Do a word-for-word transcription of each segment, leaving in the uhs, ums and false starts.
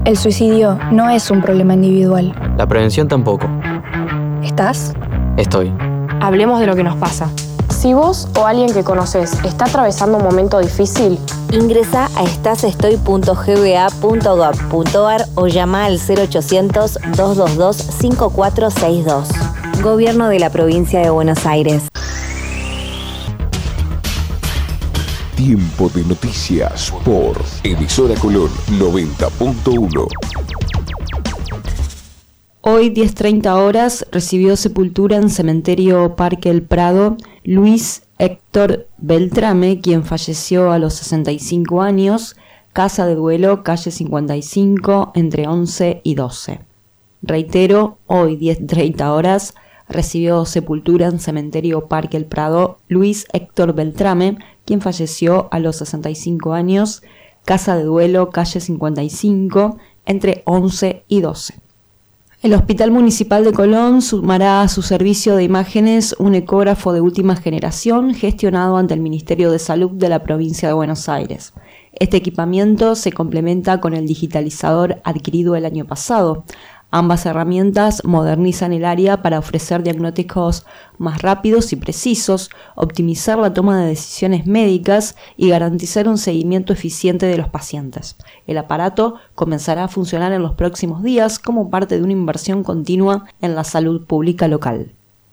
El suicidio no es un problema individual. La prevención tampoco. ¿Estás? Estoy. Hablemos de lo que nos pasa. Si vos o alguien que conoces está atravesando un momento difícil, ingresa a estasestoy punto g b a punto gov punto a r o llama al cero ochocientos, dos dos dos, cinco cuatro seis dos. Gobierno de la Provincia de Buenos Aires. Tiempo de noticias por Emisora Colón noventa punto uno. Hoy, diez treinta horas, recibió sepultura en Cementerio Parque El Prado Luis Héctor Beltrame, quien falleció a los sesenta y cinco años, casa de duelo, calle cincuenta y cinco, entre once y doce. Reitero, hoy, diez treinta horas, recibió sepultura en Cementerio Parque El Prado Luis Héctor Beltrame, quien falleció a los sesenta y cinco años, casa de duelo, calle cincuenta y cinco, entre once y doce. El Hospital Municipal de Colón sumará a su servicio de imágenes un ecógrafo de última generación gestionado ante el Ministerio de Salud de la provincia de Buenos Aires. Este equipamiento se complementa con el digitalizador adquirido el año pasado. Ambas herramientas modernizan el área para ofrecer diagnósticos más rápidos y precisos, optimizar la toma de decisiones médicas y garantizar un seguimiento eficiente de los pacientes. El aparato comenzará a funcionar en los próximos días como parte de una inversión continua en la salud pública local.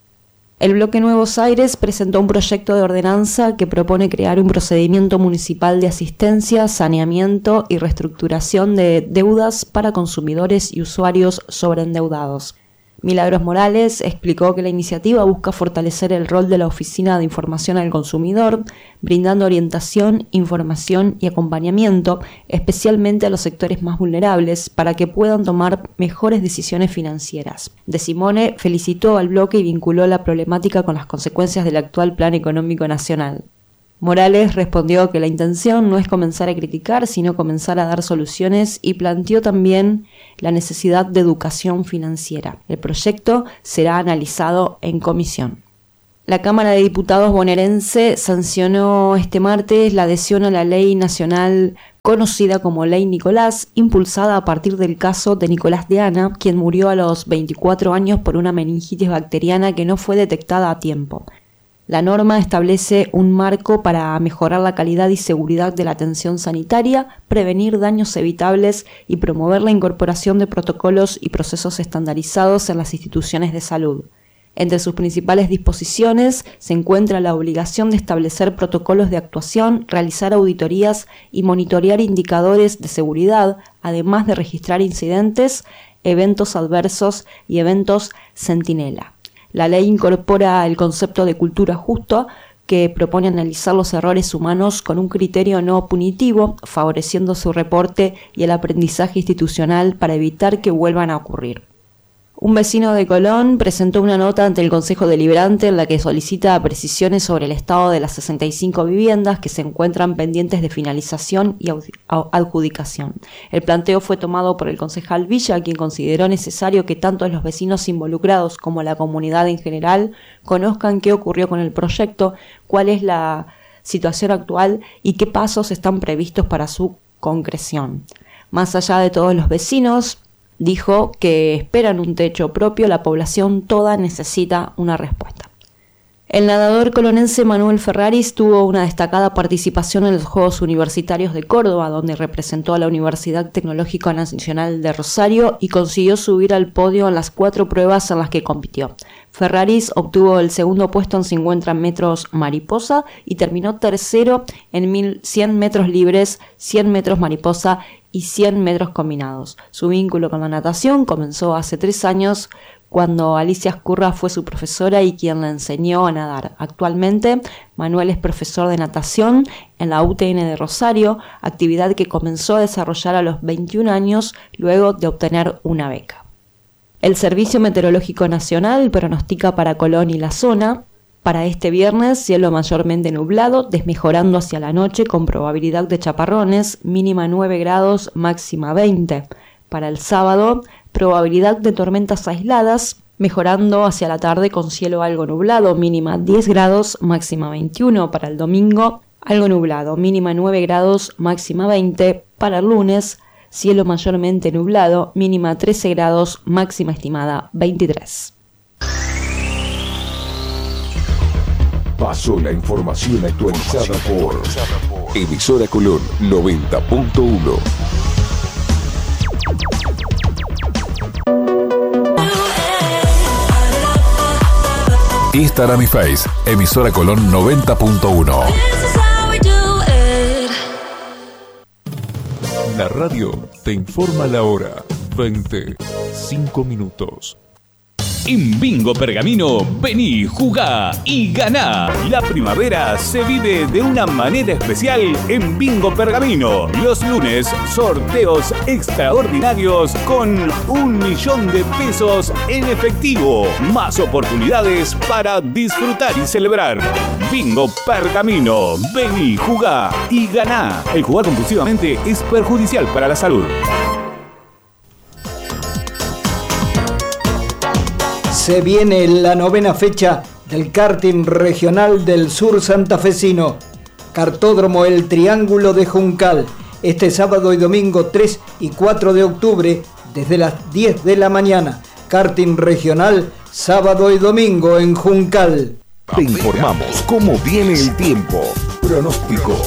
El Bloque Nuevos Aires presentó un proyecto de ordenanza que propone crear un procedimiento municipal de asistencia, saneamiento y reestructuración de deudas para consumidores y usuarios sobreendeudados. Milagros Morales explicó que la iniciativa busca fortalecer el rol de la Oficina de Información al Consumidor, brindando orientación, información y acompañamiento, especialmente a los sectores más vulnerables, para que puedan tomar mejores decisiones financieras. De Simone felicitó al bloque y vinculó la problemática con las consecuencias del actual Plan Económico Nacional. Morales respondió que la intención no es comenzar a criticar, sino comenzar a dar soluciones y planteó también la necesidad de educación financiera. El proyecto será analizado en comisión. La Cámara de Diputados bonaerense sancionó este martes la adhesión a la ley nacional conocida como Ley Nicolás, impulsada a partir del caso de Nicolás de Ana, quien murió a los veinticuatro años por una meningitis bacteriana que no fue detectada a tiempo. La norma establece un marco para mejorar la calidad y seguridad de la atención sanitaria, prevenir daños evitables y promover la incorporación de protocolos y procesos estandarizados en las instituciones de salud. Entre sus principales disposiciones se encuentra la obligación de establecer protocolos de actuación, realizar auditorías y monitorear indicadores de seguridad, además de registrar incidentes, eventos adversos y eventos centinela. La ley incorpora el concepto de cultura justa, que propone analizar los errores humanos con un criterio no punitivo, favoreciendo su reporte y el aprendizaje institucional para evitar que vuelvan a ocurrir. Un vecino de Colón presentó una nota ante el Consejo Deliberante en la que solicita precisiones sobre el estado de las sesenta y cinco viviendas que se encuentran pendientes de finalización y adjudicación. El planteo fue tomado por el concejal Villa, quien consideró necesario que tanto los vecinos involucrados como la comunidad en general conozcan qué ocurrió con el proyecto, cuál es la situación actual y qué pasos están previstos para su concreción. Más allá de todos los vecinos, dijo que esperan un techo propio, la población toda necesita una respuesta. El nadador colonense Manuel Ferraris tuvo una destacada participación en los Juegos Universitarios de Córdoba, donde representó a la Universidad Tecnológica Nacional de Rosario y consiguió subir al podio en las cuatro pruebas en las que compitió. Ferraris obtuvo el segundo puesto en cincuenta metros mariposa y terminó tercero en cien metros libres, cien metros mariposa y cien metros combinados. Su vínculo con la natación comenzó hace tres años, cuando Alicia Escurra fue su profesora y quien le enseñó a nadar. Actualmente, Manuel es profesor de natación en la U T N de Rosario, actividad que comenzó a desarrollar a los veintiún años luego de obtener una beca. El Servicio Meteorológico Nacional pronostica para Colón y la zona para este viernes cielo mayormente nublado, desmejorando hacia la noche con probabilidad de chaparrones, mínima nueve grados, máxima veinte. Para el sábado, probabilidad de tormentas aisladas, mejorando hacia la tarde con cielo algo nublado, mínima diez grados, máxima veintiuno. Para el domingo, algo nublado, mínima nueve grados, máxima veinte. Para el lunes, cielo mayormente nublado, mínima trece grados, máxima estimada veintitrés. Pasó la información actualizada por Emisora Colón noventa punto uno. Instagram y Face, Emisora Colón noventa punto uno. La radio te informa la hora. veinte, cinco minutos. En Bingo Pergamino, vení, jugá y ganá. La primavera se vive de una manera especial en Bingo Pergamino. Los lunes, sorteos extraordinarios con un millón de pesos en efectivo. Más oportunidades para disfrutar y celebrar. Bingo Pergamino, vení, jugá y ganá. El jugar compulsivamente es perjudicial para la salud. Se viene la novena fecha del karting regional del sur santafesino. Kartódromo El Triángulo de Juncal. Este sábado y domingo tres y cuatro de octubre desde las diez de la mañana. Karting regional sábado y domingo en Juncal. Te informamos cómo viene el tiempo. Pronóstico.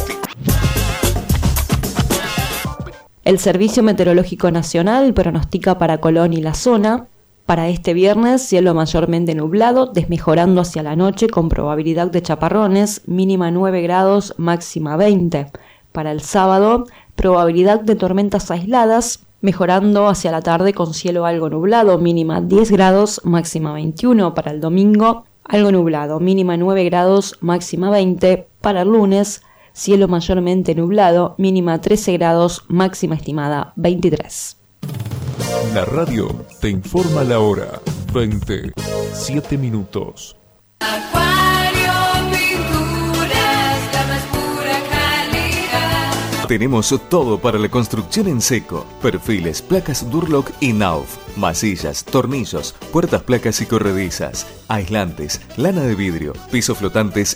El Servicio Meteorológico Nacional pronostica para Colón y la zona: para este viernes, cielo mayormente nublado, desmejorando hacia la noche con probabilidad de chaparrones, mínima nueve grados, máxima veinte. Para el sábado, probabilidad de tormentas aisladas, mejorando hacia la tarde con cielo algo nublado, mínima diez grados, máxima veintiuno. Para el domingo, algo nublado, mínima nueve grados, máxima veinte. Para el lunes, cielo mayormente nublado, mínima trece grados, máxima estimada veintitrés. La radio te informa la hora. veinte, siete minutos. Acuario Pinturas, la más pura calidad. Tenemos todo para la construcción en seco. Perfiles, placas Durlock y Nauf. Masillas, tornillos, puertas placas y corredizas. Aislantes, lana de vidrio, pisos flotantes